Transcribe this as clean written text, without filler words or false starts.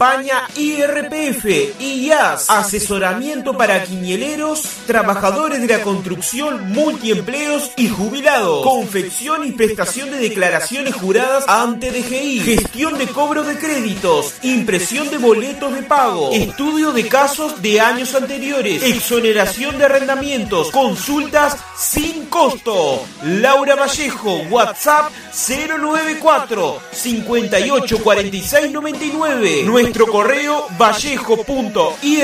España IRPF, IAS, asesoramiento para quiñeleros, trabajadores de la construcción, multiempleos y jubilados, confección y prestación de declaraciones juradas ante DGI, gestión de cobro de créditos, impresión de boletos de pago, estudio de casos de años anteriores, exoneración de arrendamientos, consultas sin costo. Laura Vallejo, WhatsApp 094 58 46 99. Nuestro correo vallejo.ir